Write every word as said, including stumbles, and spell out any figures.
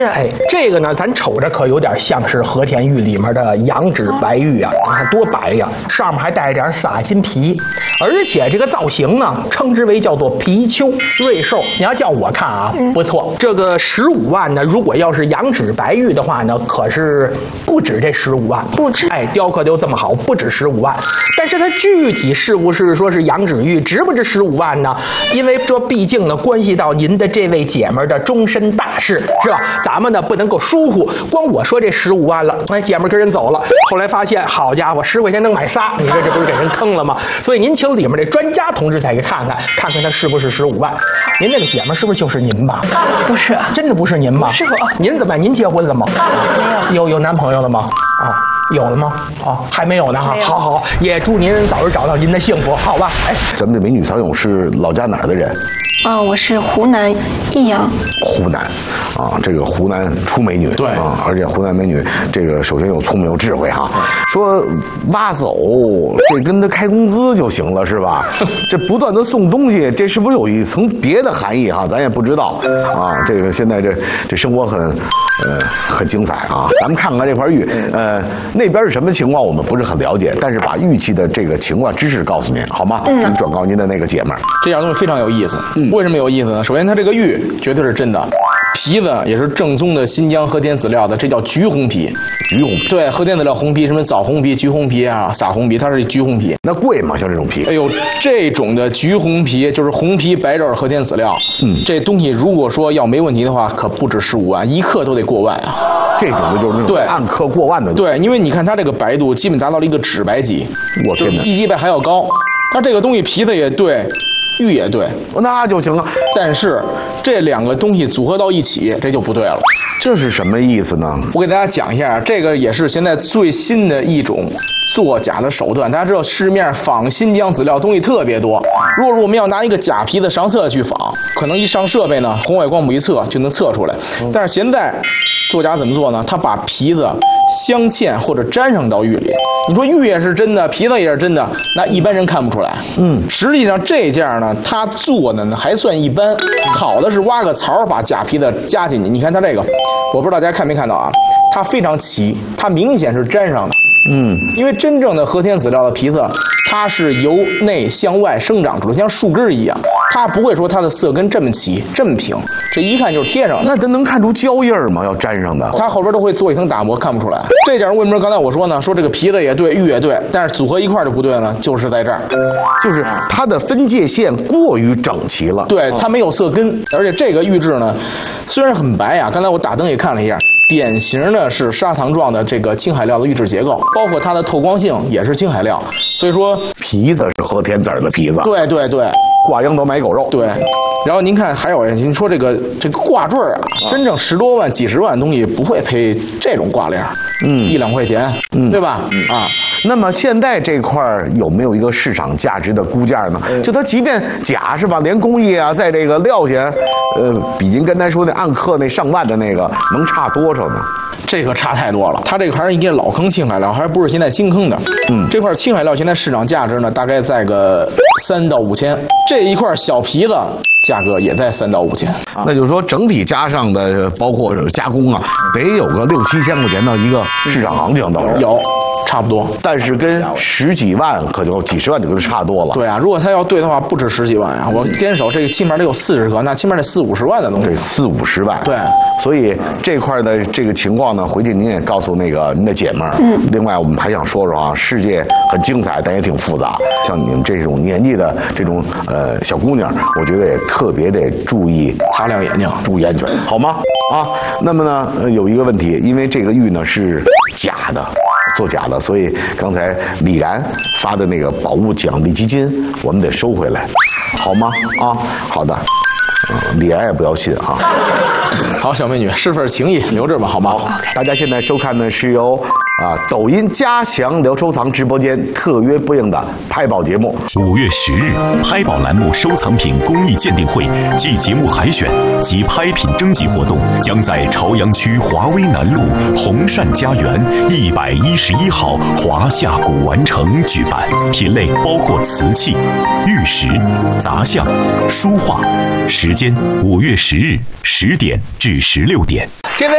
哎，这个呢，咱瞅着可有点像是和田玉里面的羊脂白玉啊，你看多白呀，上面还带点撒金皮，而且这个造型呢，称之为叫做貔貅瑞兽。你要叫我看啊，不错，这个十五万呢，如果要是羊脂白玉的话呢，可是不止这十五万， 不止。 哎，雕刻就这么好，不止十五万。但是它具体是不是说是羊脂玉，值不值十五万呢？因为这毕竟呢，关系到您的这位姐们儿的终身大事，是吧？咱们呢不能够疏忽，光我说这十五万了，哎，姐们儿跟人走了，后来发现，好家伙，十块钱能买仨，你说这不是给人坑了吗？所以您请里面这专家同志再给看看，看看他是不是十五万。您那个姐们儿是不是就是您吧？ 不是， 真的不是您吗？ 是我。 您怎么办？您结婚了吗？ 没有。 有有男朋友了吗？啊。有了吗？啊，还没有呢哈。好好，也祝您早日找到您的幸福，好吧？哎， 咱们这美女曹勇是老家哪儿的人？ 啊、哦，我是湖南益阳。 湖南，啊，这个湖南出美女， 对啊，而且湖南美女这个首先有聪明有智慧哈。说挖走这跟他开工资就行了是吧？这不断的送东西，这是不是有一层别的含义哈？咱也不知道啊。这个现在这这生活很呃很精彩啊。咱们看看这块玉，呃，那边是什么情况我们不是很了解，但是把玉器的这个情况知识告诉您好吗？嗯，您转告您的那个姐们儿。 这样东西非常有意思。嗯。为什么有意思呢？首先，它这个玉绝对是真的，皮子也是正宗的新疆和田籽料的，这叫橘红皮。 橘红皮。 对，和田籽料红皮，什么枣红皮、橘红皮啊、撒红皮，它是橘红皮。 那贵吗？像这种皮？ 哎呦，这种的橘红皮就是红皮白肉和田籽料。嗯，这东西如果说要没问题的话，可不止十五万，一克都得过万啊。 这种的就是那种按克过万的。 对，因为你看它这个白度基本达到了一个脂白级， 我天哪， 一级白还要高。它这个东西皮子也对。玉也对， 那就行了。 但是这两个东西组合到一起，这就不对了。 这是什么意思呢？ 我给大家讲一下，这个也是现在最新的一种作假的手段。大家知道市面仿新疆籽料东西特别多，如果我们要拿一个假皮子上色去仿，可能一上设备呢，红外光谱一测就能测出来。但是现在作假怎么做呢？他把皮子镶嵌或者粘上到玉里。你说玉也是真的，皮子也是真的，那一般人看不出来。嗯，实际上这件呢，他做的呢还算一般，好的是挖个槽把假皮子加进去。你看他这个，我不知道大家看没看到啊？它非常齐，它明显是粘上的。嗯，因为真正的和田籽料的皮子，它是由内向外生长出来，像树根一样，它不会说它的色根这么齐这么平，这一看就是贴上的。 那它能看出胶印吗？要粘上的， 它后边都会做一层打磨，看不出来。这点为什么刚才我说呢？说这个皮子也对，玉也对，但是组合一块就不对了，就是在这儿， 就是它的分界线过于整齐了。 对，它没有色根，而且这个玉质呢，虽然很白呀，刚才我打灯也看了一下。典型的是砂糖状的这个青海料的玉质结构，包括它的透光性也是青海料，所以说皮子是和田籽的皮子。 对对对， 挂羊头买狗肉。 对，然后您看还有人，您说这个这个挂坠啊，真正十多万、几十万的东西不会配这种挂链，嗯，一两块钱，嗯，对吧？嗯啊。 那么现在这块有没有一个市场价值的估价呢？就它即便假是吧，连工艺啊，在这个料钱，呃，比您刚才说那按克那上万的那个能差多少呢？ 这个差太多了，它这个还是一个老坑青海料，还不是现在新坑的。嗯，这块青海料现在市场价值呢，大概在个三到五千，这一块小皮子价格也在三到五千。 啊、那就是说整体加上的，包括加工啊，得有个六七千块钱的一个市场行情，倒是有。差不多， 但是跟十几万可就几十万就就差多了。 对啊，如果他要对的话，不止十几万啊！我坚守这个起码得有四十个，那起码得四五十万的东西。 对，四五十万。 对， 所以这块的这个情况呢，回去您也告诉那个您的姐们儿。嗯。另外，我们还想说说啊，世界很精彩，但也挺复杂。像你们这种年纪的这种呃小姑娘，我觉得也特别得注意擦亮眼睛， 注意安全，好吗？啊，那么呢，呃、有一个问题，因为这个玉呢是假的。做假的，所以刚才李然发的那个宝物奖励基金，我们得收回来，好吗？啊，好的，嗯，李然也不要信啊。 好，小美女，是份情谊，留着吧，好吗？ 大家现在收看的是由啊抖音嘉祥聊收藏直播间特约播映的拍宝节目。 五月十日，拍宝栏目收藏品公益鉴定会暨节目海选及拍品征集活动将在朝阳区华威南路红善家园一百一十一号华夏古玩城举办，品类包括瓷器、玉石、杂项、书画。时间五月十日十点至十六点。 这位